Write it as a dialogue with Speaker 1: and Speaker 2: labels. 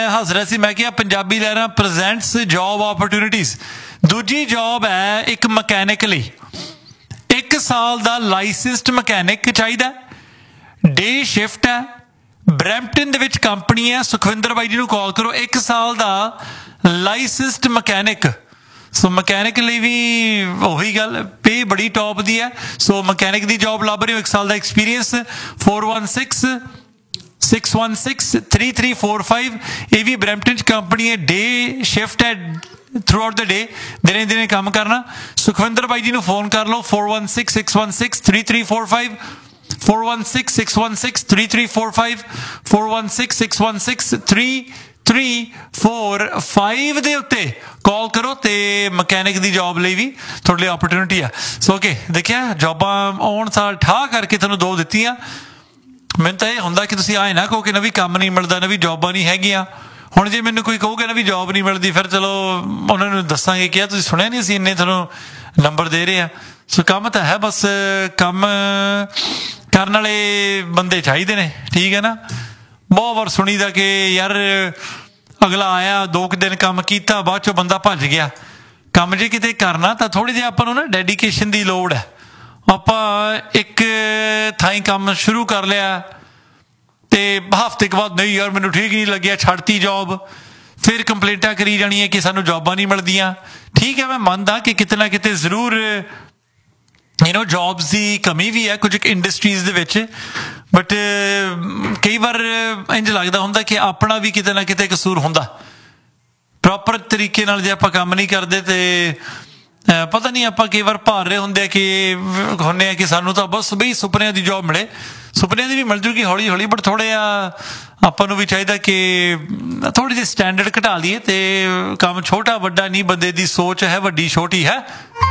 Speaker 1: ਹੱਸ ਰਿਹਾ ਸੀ, ਮੈਂ ਕਿਹਾ ਪੰਜਾਬੀ ਲਹਿਰਾਂ ਪ੍ਰੈਜ਼ੈਂਟਸ ਜੌਬ ਓਪਰਚੁਨਿਟੀਜ਼। ਦੂਜੀ ਜੌਬ ਹੈ ਇੱਕ ਮਕੈਨਿਕ ਲਈ, 1 ਸਾਲ ਦਾ ਲਾਇਸੈਂਸਡ ਮਕੈਨਿਕ ਚਾਹੀਦਾ, ਡੇ ਸ਼ਿਫਟ ਹੈ, ਬਰੈਂਪਟਨ ਦੇ ਵਿੱਚ ਕੰਪਨੀ ਹੈ। ਸੁਖਵਿੰਦਰ ਬਾਈ ਜੀ ਨੂੰ ਕਾਲ ਕਰੋ, 1 ਸਾਲ ਦਾ ਲਾਇਸੈਂਸਡ ਮਕੈਨਿਕ। ਸੋ ਮਕੈਨਿਕ ਲਈ ਵੀ ਉਹੀ ਗੱਲ, ਪੇ ਬੜੀ ਟੌਪ ਦੀ ਹੈ। ਸੋ ਮਕੈਨਿਕ ਦੀ ਜੌਬ ਲੱਭ ਰਹੇ ਹੋ, 1 ਸਾਲ ਦਾ ਐਕਸਪੀਰੀਅੰਸ। 4166163345 ਇਹ ਵੀ ਬਰੈਂਪਟਨ 'ਚ ਕੰਪਨੀ ਹੈ, ਡੇ ਸ਼ਿਫਟ ਹੈ, ਥਰੂ ਆਊਟ ਦ ਡੇ ਦਿਨੇ ਦਿਨੇ ਕੰਮ ਕਰਨਾ। ਸੁਖਵਿੰਦਰ ਬਾਈ ਜੀ ਨੂੰ ਫੋਨ ਕਰ ਲਓ, 4166163345 4166163345 4166163345 ਦੇ ਉੱਤੇ ਕਾਲ ਕਰੋ ਤੇ ਮਕੈਨਿਕ ਦੀ ਜੌਬ ਲਈ ਵੀ ਤੁਹਾਡੇ ਲਈ ਓਪਰਚੁਨਿਟੀ ਆ। ਸੋ ਓਕੇ, ਦੇਖਿਆ ਜੌਬਾਂ ਆਉਣ ਸਾਰ ਠਾਹ ਕਰਕੇ ਤੁਹਾਨੂੰ 2 ਦਿੱਤੀਆਂ। ਮੈਨੂੰ ਤਾਂ ਇਹ ਹੁੰਦਾ ਕਿ ਤੁਸੀਂ ਆਏ ਨਾ ਕਹੋ ਕਿ ਨਵੀਂ ਕੰਮ ਨਹੀਂ ਮਿਲਦਾ, ਨਵੀਂ ਜੌਬਾਂ ਨਹੀਂ ਹੈਗੀਆਂ। ਹੁਣ ਜੇ ਮੈਨੂੰ ਕੋਈ ਕਹੂਗਾ ਨਾ ਵੀ ਜੌਬ ਨਹੀਂ ਮਿਲਦੀ, ਫਿਰ ਚਲੋ ਉਹਨਾਂ ਨੂੰ ਦੱਸਾਂਗੇ ਕਿ ਤੁਸੀਂ ਸੁਣਿਆ ਨਹੀਂ, ਅਸੀਂ ਇੰਨੇ ਤੁਹਾਨੂੰ ਨੰਬਰ ਦੇ ਰਹੇ ਹਾਂ। ਸੋ ਕੰਮ ਤਾਂ ਹੈ, ਬਸ ਕੰਮ ਕਰਨ ਵਾਲੇ ਬੰਦੇ ਚਾਹੀਦੇ ਨੇ, ਠੀਕ ਹੈ ਨਾ। ਬਹੁਤ ਵਾਰ ਸੁਣੀਦਾ ਕਿ ਯਾਰ ਅਗਲਾ ਆਇਆ 2 ਦਿਨ ਕੰਮ ਕੀਤਾ, ਬਾਅਦ 'ਚੋਂ ਬੰਦਾ ਭੱਜ ਗਿਆ। ਕੰਮ ਜੇ ਕਿਤੇ ਕਰਨਾ ਤਾਂ ਥੋੜ੍ਹੀ ਜਿਹੀ ਆਪਾਂ ਨੂੰ ਨਾ ਡੈਡੀਕੇਸ਼ਨ ਦੀ ਲੋੜ ਹੈ। ਆਪਾਂ ਇੱਕ ਥਾਈਂ ਕੰਮ ਸ਼ੁਰੂ ਕਰ ਲਿਆ ਤੇ ਹਫ਼ਤੇ ਕੁ ਬਾਅਦ ਨਹੀਂ ਯਾਰ ਮੈਨੂੰ ਠੀਕ ਨਹੀਂ ਲੱਗਿਆ, ਛੱਡਤੀ ਜੌਬ, ਫਿਰ ਕੰਪਲੇਂਟਾਂ ਕਰੀ ਜਾਣੀਆਂ ਕਿ ਸਾਨੂੰ ਜੌਬਾਂ ਨਹੀਂ ਮਿਲਦੀਆਂ। ਠੀਕ ਹੈ, ਮੈਂ ਮੰਨਦਾ ਕਿ ਕਿਤੇ ਨਾ ਕਿਤੇ ਜ਼ਰੂਰ ਜੌਬਸ ਦੀ ਕਮੀ ਵੀ ਹੈ ਕੁਝ ਇੰਡਸਟਰੀਜ਼ ਦੇ ਵਿੱਚ, ਬਟ ਕਈ ਵਾਰ ਇੰਝ ਲੱਗਦਾ ਹੁੰਦਾ ਕਿ ਆਪਣਾ ਵੀ ਕਿਤੇ ਨਾ ਕਿਤੇ ਕਸੂਰ ਹੁੰਦਾ। ਪ੍ਰੋਪਰ ਤਰੀਕੇ ਨਾਲ ਜੇ ਆਪਾਂ ਕੰਮ ਨਹੀਂ ਕਰਦੇ ਤੇ ਪਤਾ ਨਹੀਂ, ਆਪਾਂ ਕਈ ਵਾਰ ਭਾਰ ਰਹੇ ਹੁੰਦੇ ਆ ਕਿ ਹੁੰਦੇ ਆ ਕਿ ਸਾਨੂੰ ਤਾਂ ਬਸ ਬਈ ਸੁਪਨਿਆਂ ਦੀ ਜੌਬ ਮਿਲੇ। ਸੁਪਨਿਆਂ ਦੀ ਵੀ ਮਿਲ ਜੂਗੀ ਹੌਲੀ ਹੌਲੀ, ਬਟ ਥੋੜ੍ਹਾ ਜਿਹਾ ਆਪਾਂ ਨੂੰ ਵੀ ਚਾਹੀਦਾ ਕਿ ਥੋੜ੍ਹੀ ਜਿਹੀ ਸਟੈਂਡਰਡ ਘਟਾ ਲਈਏ ਤੇ ਕੰਮ ਛੋਟਾ ਵੱਡਾ ਨਹੀਂ, ਬੰਦੇ ਦੀ ਸੋਚ ਹੈ ਵੱਡੀ ਛੋਟੀ ਹੈ।